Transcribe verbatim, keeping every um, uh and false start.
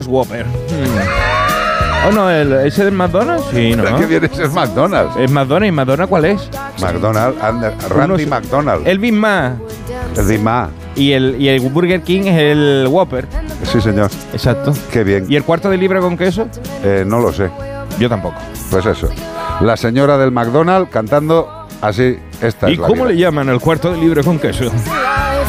Whopper. Hmm. Oh, no, el, ¿ese del McDonald's? Sí, ¿no? ¿Qué viene ese es McDonald's? ¿Es McDonald's? ¿Y McDonald's cuál es? McDonald's, Randy Uno, McDonald. El Big Mac. El Big Mac. Y el, y el Burger King es el Whopper. Sí, señor. Exacto. Qué bien. ¿Y el cuarto de libra con queso? Eh, no lo sé. Yo tampoco. Pues eso. La señora del McDonald's cantando así. Esta ¿Y es la cómo vida. le llaman el cuarto de libra con queso?